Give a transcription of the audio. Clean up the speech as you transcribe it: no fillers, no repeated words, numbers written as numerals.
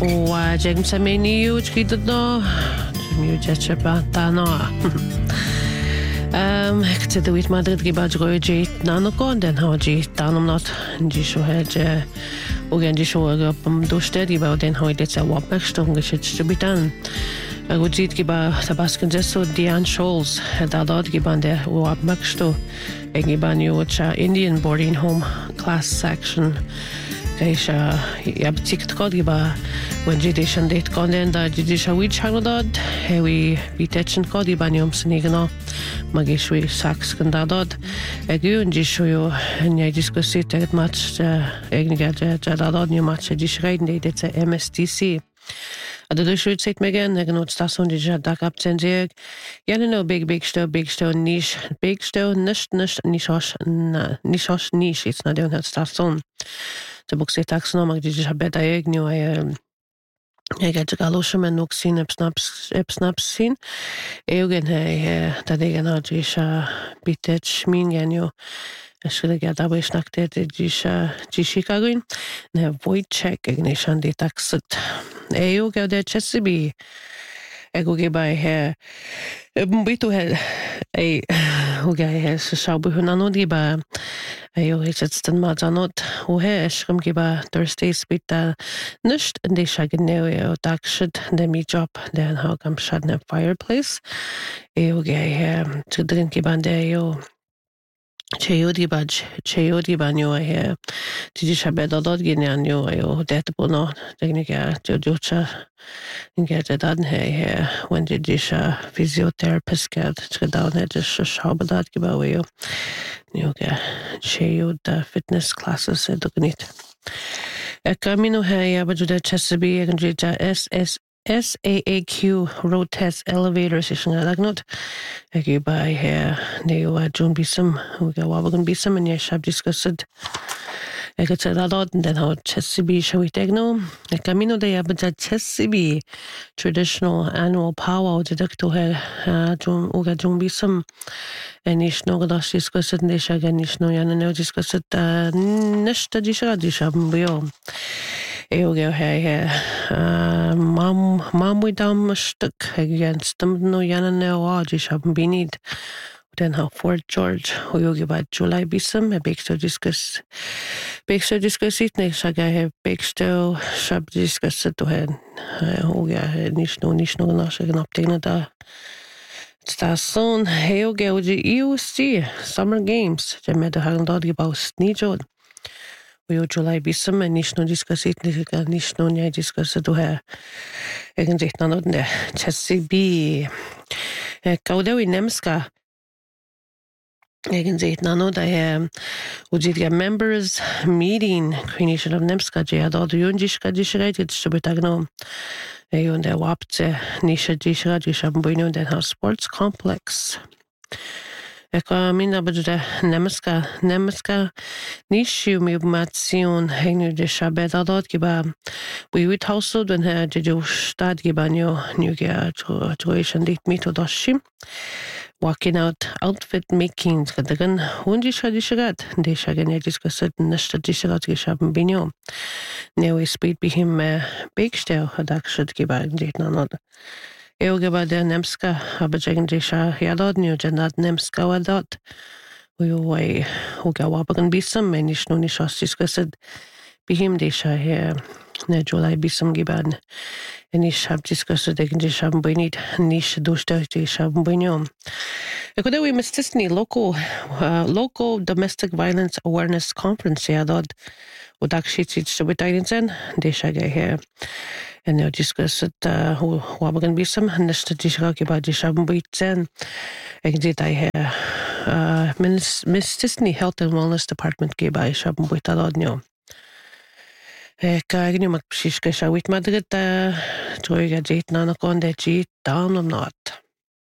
Og jeg sa mig nye udskidtet nå, som jo tjetter på der nå. Jeg kan det ud Madrid giver drøje jet nanoko, den har jet danom not, de så her og de så op om du stedig var den har det så wapmærkstung geschätzt bitan. Og jet giver tabasken så Diane Scholes, der dort giver der wapmærkstung. Jeg giver jo Indian boarding home class section. Jeg betykt godt giver when jidishan det konden da jidisha wich hanodad we bitchen godt giver niom snigno magishui sax kandadad agun jishoyo jeg diskusit et match egentlig jadadad new match jishreiden det til MSDC. Og det er set mig igen, jeg kan noget station, det er der kapten jeg. Jeg know big show, niche, niche, it's not even station. Så bukse taksonom, det er bedre jeg nu jeg kan ikke lade men nok sin snaps sin. Jeg her, da det er noget, det er bitte min genio. Jeg skulle ikke dabei snakke det de Chicagoin. Ne Wojciech ignition det takset. Jeg gav det Chesapeake. Jeg går bare her. Bitu her. Så sjau hun anodi ba. Jeg ikke den majanot. Og her skrim giba Thursdays bitte nicht in det shagne og takset det mi job den har kam shadne fireplace. Jeg her til den giba det jo Cheyodi banyo her. Tiji shabedadad ginyanyo ayo det bono teknika jojocha ingete daden her when jidisha physiotherapist gad skadaun het shabedad gibawayo yoga Cheyod fitness classes edugnit. Camino her ya bajuda Chesapeake and jija SAAQ road test elevators is nga lagnot. Jeg by her neo June bisum we go wabagan bisum and yes have discussed. Jeg kan tage det den har Chesapeake show it no. Jeg camino de abja Chesapeake traditional annual power deducto her June uga June bisum and is no da discussed de shagan is no yana no discussed nesta dishabm bio. Jeg her mam dam stuk against them no yana no just haben binid den har Fort George og jeg var July bisum begge discuss it ne saga her begge shab discuss to her og jeg nicht no nasche optegna da station jeg gav UC Summer Games der med der har dort gebaut snijod. Jo July bisum men nicht nur diskutiert nicht nur ja diskutiert du her eigentlich noch der Chesapeake kauda i nemska egentlig noch der her udjitga members meeting creation of nemska ja dort jungiska dishereitet so betagno und der wapte nisha dishereitet haben den House Sports Complex. Jeg kan minne på det nemska nisju med information hænger det shabet adot giba vi ut household den her det jo stad giba jo nye situation dit metodoshim walking out outfit making skadan hundi shadishagat det shagan jeg diskusset næste dishagat geshaben binyo ne speed behim begstel hadak giba det noget. Jeg var der nemska, aber egentlig så jeg dod nu jannat nemska var dot. Og jeg var bagan bisum, men ikke nogen diskusset behim det så her ne July bisum giban. En ikke har diskusset egentlig så benit niche duster det så benyo. Jeg kunne vi mistisni local domestic violence awareness conference jeg dod. Og der skete så betydningen det så her. En jeg diskusset hoe bagan bisum næste diskussion giba dishabum bitsen. Egentlig der her mistisni Health and Wellness Department giba dishabum bitadod nyo. Kijk nu maar precies, ik zou het maar dat, terug gaat het naar de kant dat je het down of not.